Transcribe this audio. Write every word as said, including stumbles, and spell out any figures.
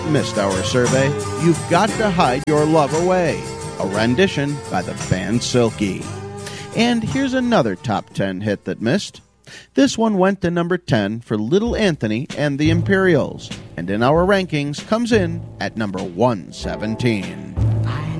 missed our survey, You've Got to Hide Your Love Away, a rendition by the band Silky. And here's another top ten hit that missed. This one went to number ten for Little Anthony and the Imperials, and in our rankings comes in at number one seventeen.